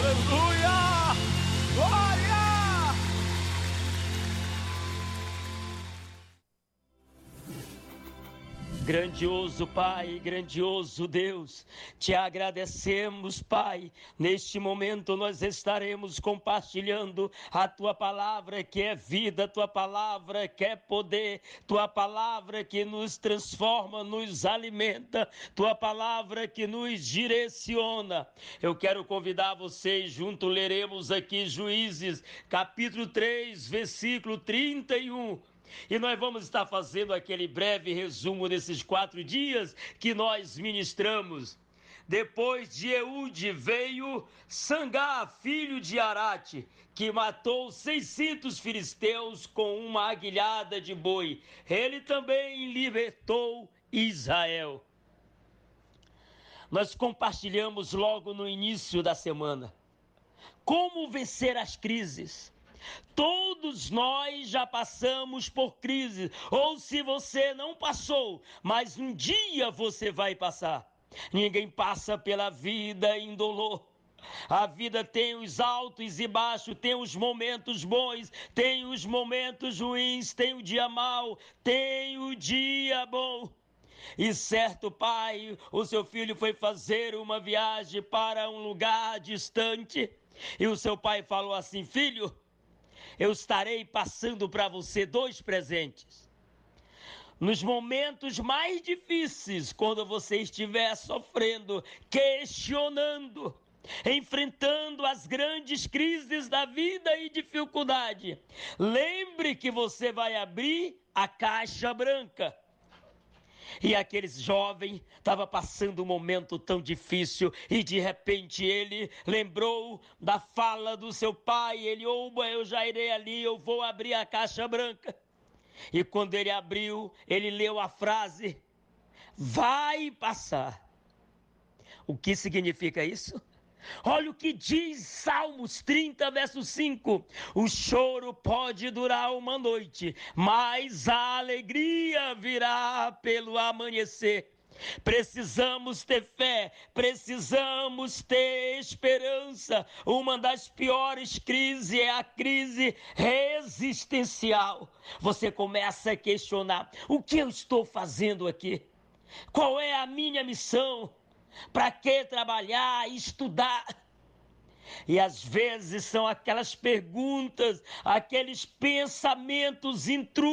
Aleluia! Glória! Grandioso Pai, grandioso Deus, te agradecemos, Pai. Neste momento nós estaremos compartilhando a Tua palavra que é vida, Tua palavra que é poder, Tua palavra que nos transforma, nos alimenta, Tua palavra que nos direciona. Eu quero convidar vocês, junto leremos aqui Juízes, capítulo 3, versículo 31. E nós vamos estar fazendo aquele breve resumo desses 4 dias que nós ministramos. Depois de Eude veio Sangá, filho de Arate, que matou 600 filisteus com uma aguilhada de boi. Ele também libertou Israel. Nós compartilhamos logo no início da semana como vencer as crises. Todos nós já passamos por crises, ou se você não passou, mas um dia você vai passar. Ninguém passa pela vida indolor. A vida tem os altos e baixos, tem os momentos bons, tem os momentos ruins, tem o dia mau, tem o dia bom. E certo pai, o seu filho foi fazer uma viagem para um lugar distante, e o seu pai falou assim: filho, eu estarei passando para você 2 presentes. Nos momentos mais difíceis, quando você estiver sofrendo, questionando, enfrentando as grandes crises da vida e dificuldade, lembre que você vai abrir a caixa branca. E aquele jovem estava passando um momento tão difícil e de repente ele lembrou da fala do seu pai. Ele: oba, eu já irei ali, eu vou abrir a caixa branca. E quando ele abriu, ele leu a frase: vai passar. O que significa isso? Olha o que diz Salmos 30, verso 5. O choro pode durar uma noite, mas a alegria virá pelo amanhecer. Precisamos ter fé, precisamos ter esperança. Uma das piores crises é a crise existencial. Você começa a questionar: o que eu estou fazendo aqui? Qual é a minha missão? Para que trabalhar, estudar? E às vezes são aquelas perguntas, aqueles pensamentos intrusivos